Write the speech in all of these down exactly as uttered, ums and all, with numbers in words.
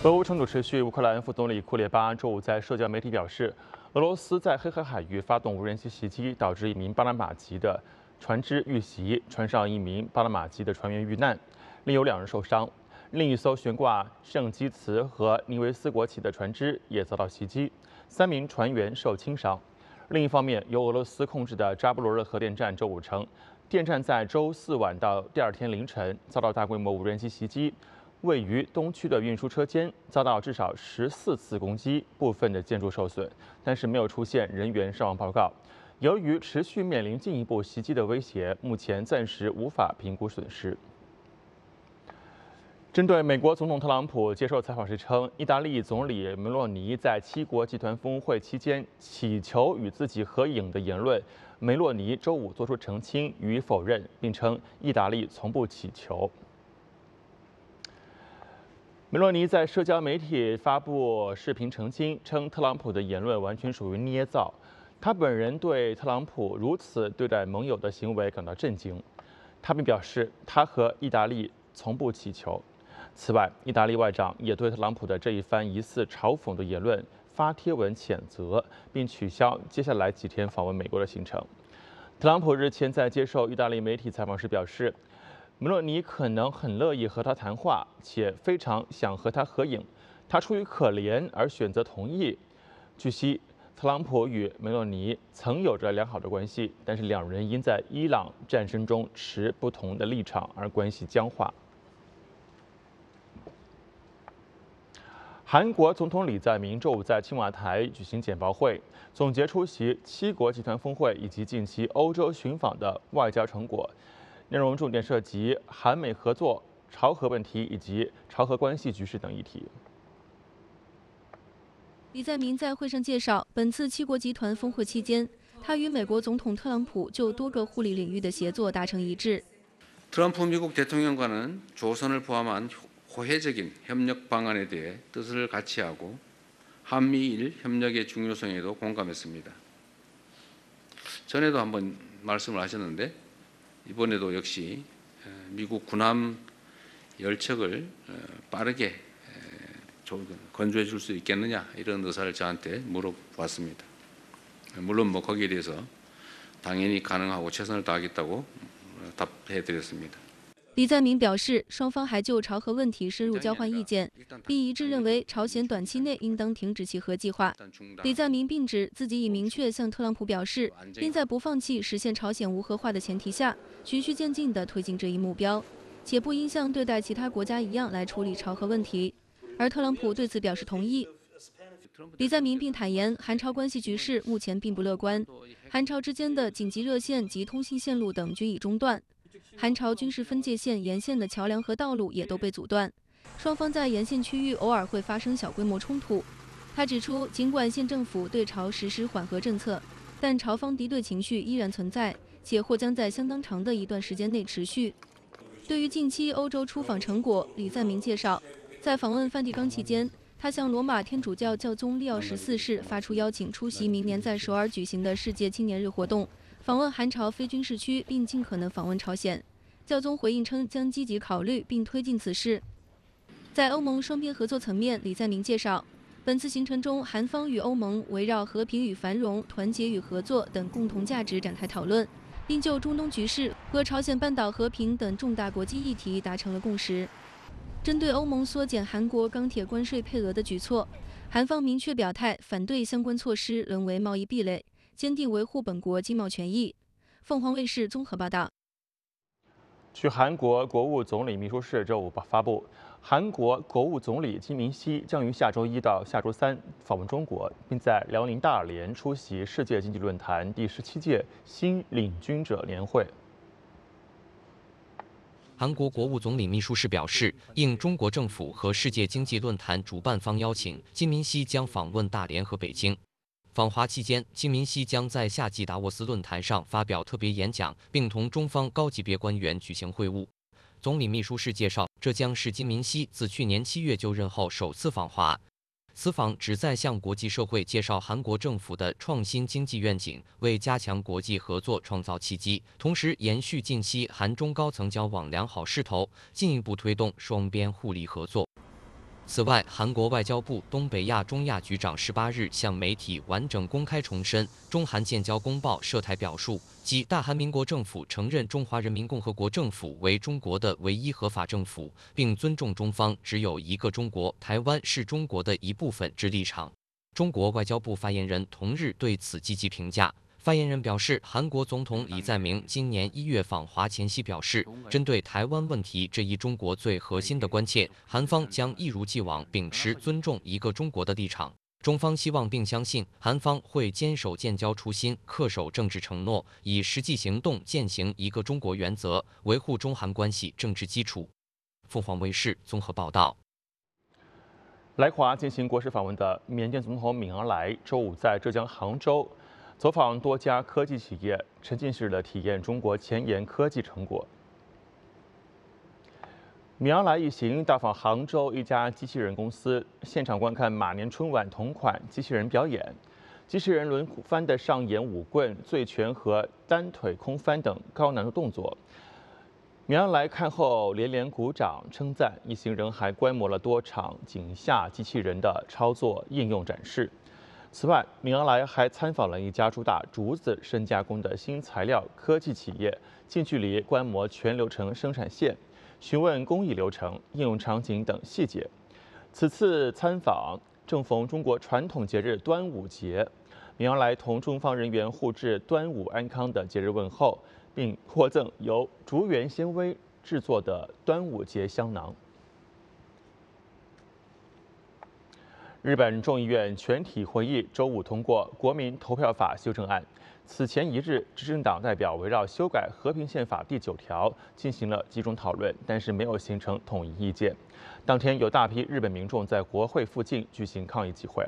俄乌冲突持续，乌克兰副总理库列巴周五在社交媒体表示，俄罗斯在黑海海域发动无人机袭击，导致一名巴拿马籍的船只遇袭，船上一名巴拿马籍的船员遇难，另有两人受伤。另一艘悬挂圣基茨和尼维斯国旗的船只也遭到袭击，三名船员受轻伤。另一方面，由俄罗斯控制的扎波罗热核电站周五称，电站在周四晚到第二天凌晨遭到大规模无人机袭击。位于东区的运输车间遭到至少十四次攻击，部分的建筑受损，但是没有出现人员伤亡报告。由于持续面临进一步袭击的威胁，目前暂时无法评估损失。针对美国总统特朗普接受采访时称，意大利总理梅洛尼在七国集团峰会期间祈求与自己合影的言论，梅洛尼周五作出澄清予以否认，并称意大利从不祈求。梅洛尼在社交媒体发布视频澄清，称特朗普的言论完全属于捏造。他本人对特朗普如此对待盟友的行为感到震惊。他并表示，他和意大利从不祈求。此外，意大利外长也对特朗普的这一番疑似嘲讽的言论发帖文谴责，并取消接下来几天访问美国的行程。特朗普日前在接受意大利媒体采访时表示，梅洛尼可能很乐意和他谈话，且非常想和他合影。他出于可怜而选择同意。据悉，特朗普与梅洛尼曾有着良好的关系，但是两人因在伊朗战争中持不同的立场而关系僵化。韩国总统李在明周五在青瓦台举行简报会，总结出席七国集团峰会以及近期欧洲寻访的外交成果。内容重点涉及韩美合作、朝核问题以及朝核关系局势等议题。 李在明在会上介绍，本次七国集团峰会期间，他与美国总统特朗普就多个护理领域的协作达成一致。 트럼프 미국 대통령과는 조선을 포함한 호혜적인 협력 방안에 대해 뜻을 같이 하고 한미일 협력의 중요성에도 공감했습니다. 전에도 한번 말씀을 하셨는데 이번에도 역시 미국 군함 열척을 빠르게 건조해 줄 수 있겠느냐 이런 의사를 저한테 물어봤습니다. 물론 뭐 거기에 대해서 당연히 가능하고 최선을 다하겠다고 답해 드렸습니다. 李在明表示，双方还就朝核问题深入交换意见，并一致认为朝鲜短期内应当停止其核计划。李在明并指自己已明确向特朗普表示，并在不放弃实现朝鲜无核化的前提下，循序渐进地推进这一目标，且不应像对待其他国家一样来处理朝核问题。而特朗普对此表示同意。李在明并坦言，韩朝关系局势目前并不乐观，韩朝之间的紧急热线及通信线路等均已中断。 韩朝军事分界线沿线的桥梁和道路也都被阻断，双方在沿线区域偶尔会发生小规模冲突。他指出，尽管县政府对朝实施缓和政策，但朝方敌对情绪依然存在，且或将在相当长的一段时间内持续。对于近期欧洲出访成果，李在明介绍，在访问梵蒂冈期间，他向罗马天主教教宗利奥十四世发出邀请，出席明年在首尔举行的世界青年日活动。 访问韩朝非军事区，并尽可能访问朝鲜。教宗回应称，将积极考虑并推进此事。在欧盟双边合作层面，李在明介绍，本次行程中，韩方与欧盟围绕和平与繁荣、团结与合作等共同价值展开讨论，并就中东局势和朝鲜半岛和平等重大国际议题达成了共识。针对欧盟缩减韩国钢铁关税配额的举措，韩方明确表态反对相关措施沦为贸易壁垒。 坚定维护本国经贸权益。凤凰卫视综合报道。 据韩国国务总理秘书室周五发布，韩国国务总理金明熙将于下周一到下周三访问中国，并在辽宁大连出席世界经济论坛第十七届新领军者年会。 韩国国务总理秘书室表示，应中国政府和世界经济论坛主办方邀请，金明熙将访问大连和北京。 访华期间，金明熙将在夏季达沃斯论坛上发表特别演讲，并同中方高级别官员举行会晤。总理秘书室介绍，这将是金明熙自去年七月就任后首次访华。此访旨在向国际社会介绍韩国政府的创新经济愿景，为加强国际合作创造契机，同时延续近期韩中高层交往良好势头，进一步推动双边互利合作。 此外，韩国外交部东北亚中亚局长十八日向媒体完整公开重申，中韩建交公报涉台表述，即大韩民国政府承认中华人民共和国政府为中国的唯一合法政府，并尊重中方只有一个中国，台湾是中国的一部分之立场。中国外交部发言人同日对此积极评价。发言人表示，韩国总统李在明今年一月访华前夕表示，针对台湾问题这一中国最核心的关切，韩方将一如既往秉持尊重一个中国的立场。中方希望并相信，韩方会坚守建交初心，恪守政治承诺，以实际行动践行一个中国原则，维护中韩关系政治基础。凤凰卫视综合报道。 来华进行国事访问的缅甸总统敏昂莱周五在浙江杭州走访多家科技企业，沉浸式的体验中国前沿科技成果。敏昂莱一行到访杭州一家机器人公司，现场观看马年春晚同款机器人表演。机器人轮番的上演舞棍、醉拳和单腿空翻等高难度动作。敏昂莱看后连连鼓掌称赞，一行人还观摩了多场井下机器人的操作应用展示。此外，敏昂莱还参访了一家主打竹子深加工的新材料科技企业，近距离观摩全流程生产线，询问工艺流程、应用场景等细节。此次参访正逢中国传统节日端午节，敏昂莱同中方人员互致端午安康的节日问候，并获赠由竹园纤维制作的端午节香囊。日本众议院全体会议周五通过《国民投票法》修正案。此前一日，执政党代表围绕修改和平宪法第九条进行了集中讨论，但是没有形成统一意见。当天，有大批日本民众在国会附近举行抗议集会。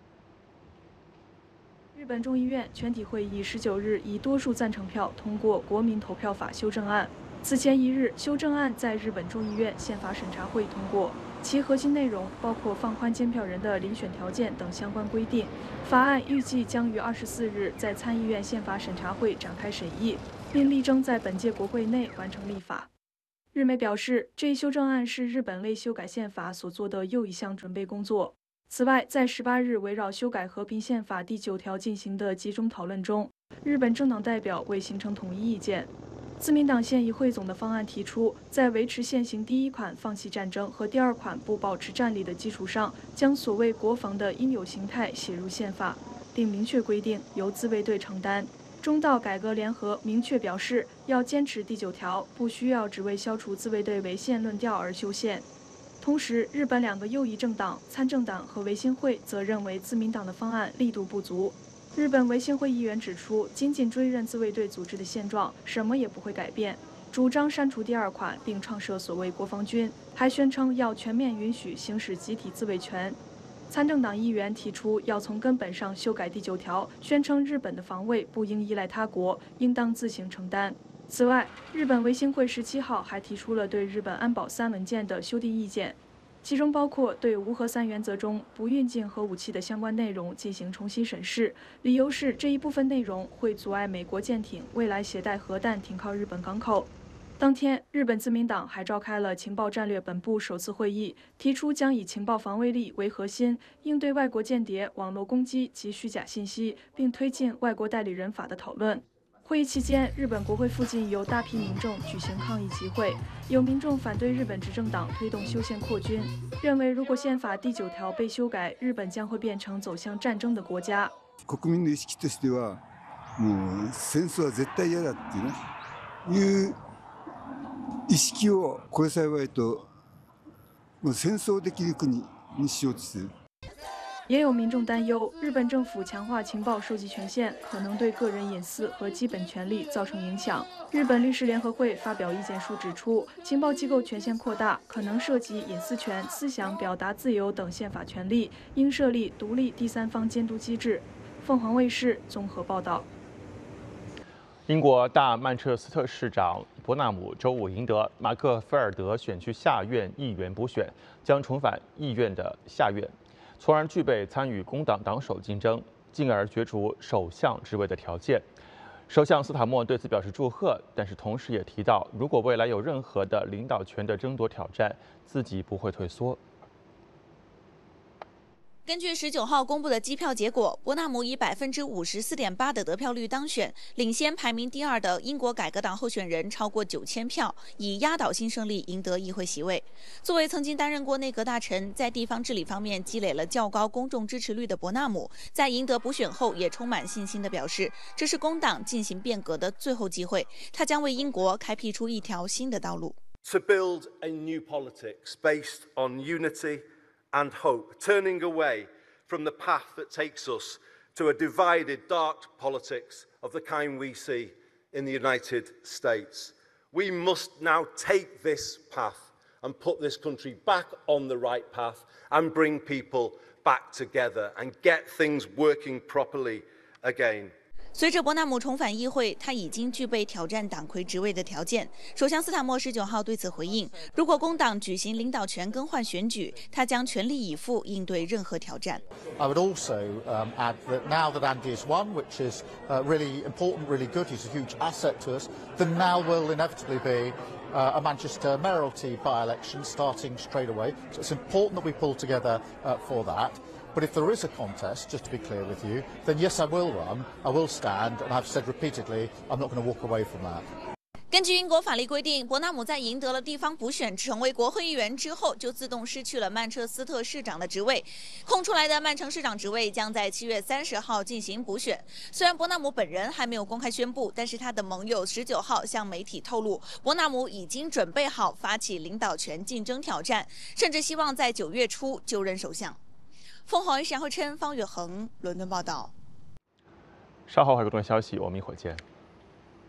日本众议院全体会议十九日以多数赞成票通过《国民投票法》修正案。此前一日，修正案在日本众议院宪法审查会通过。其核心内容包括放宽监票人的遴选条件等相关规定。法案预计将于二十四日在参议院宪法审查会展开审议，并力争在本届国会内完成立法。日媒表示，这一修正案是日本为修改宪法所做的又一项准备工作。此外，在十八日围绕修改和平宪法第九条进行的集中讨论中，日本政党代表未形成统一意见。自民党现已汇总的方案提出，在维持现行第一款放弃战争和第二款不保持战力的基础上，将所谓国防的应有形态写入宪法，并明确规定由自卫队承担。中道改革联合明确表示，要坚持第九条，不需要只为消除自卫队违宪论调而修宪。同时，日本两个右翼政党参政党和维新会则认为自民党的方案力度不足。日本维新会议员指出，仅仅追认自卫队组织的现状，什么也不会改变，主张删除第二款，并创设所谓国防军，还宣称要全面允许行使集体自卫权。参政党议员提出要从根本上修改第九条，宣称日本的防卫不应依赖他国，应当自行承担。此外，日本维新会十七号还提出了对日本安保三文件的修订意见。其中包括对无核三原则中不运进核武器的相关内容进行重新审视，理由是这一部分内容会阻碍美国舰艇未来携带核弹停靠日本港口。当天，日本自民党还召开了情报战略本部首次会议，提出将以情报防卫力为核心，应对外国间谍、网络攻击及虚假信息，并推进外国代理人法的讨论。会议期间，日本国会附近有大批民众举行抗议集会，有民众反对日本执政党推动修宪扩军，认为如果宪法第九条被修改，日本将会变成走向战争的国家。 国民の意識としては、もう戦争は絶対嫌だっていうね、いう意識をこれ幸いと、もう戦争できる国にしようとしている。 也有民众担忧，日本政府强化情报收集权限，可能对个人隐私和基本权利造成影响。日本律师联合会发表意见书指出，情报机构权限扩大可能涉及隐私权、思想表达自由等宪法权利，应设立独立第三方监督机制。凤凰卫视综合报道。 英国大曼彻斯特市长伯纳姆周五赢得马克菲尔德选区下院议员补选，将重返议院的下院，从而具备参与工党党首竞争，进而角逐首相职位的条件。首相斯塔默对此表示祝贺，但是同时也提到，如果未来有任何的领导权的争夺挑战，自己不会退缩。 根据十九号公布的计票结果，伯纳姆以百分之五十四点八的得票率当选，领先排名第二的英国改革党候选人超过九千票，以压倒性胜利赢得议会席位。作为曾经担任过内阁大臣，在地方治理方面积累了较高公众支持率的伯纳姆，在赢得补选后也充满信心地表示，这是工党进行变革的最后机会，他将为英国开辟出一条新的道路。 To build a new politics based on unity and hope, turning away from the path that takes us to a divided, dark politics of the kind we see in the United States. We must now take this path and put this country back on the right path and bring people back together and get things working properly again. 随着伯纳姆重返议会，他已经具备挑战党魁职位的条件。首相斯坦默十九号对此回应，如果工党举行领导权更换选举，他将全力以赴应对任何挑战。 I would also um, add that now that Andy has won, which is uh, really important, really good, he's a huge asset to us, then now will inevitably be uh, a Manchester mayoralty by-election starting straight away. So it's important that we pull together uh, for that. But if there is a contest, just to be clear with you, then yes, I will run, I will stand, and I've said repeatedly, I'm not going to walk away from that. 根据英国法律规定，伯纳姆在赢得了地方补选，成为国会议员之后，就自动失去了曼彻斯特市长的职位。空出来的曼城市长职位将在七月三十号进行补选。虽然伯纳姆本人还没有公开宣布，但是他的盟友十九号向媒体透露，伯纳姆已经准备好发起领导权竞争挑战，甚至希望在九月初就任首相。凤凰卫视杨慧琛、方月恒伦敦报道。 稍后还有更多消息，我们一会儿见。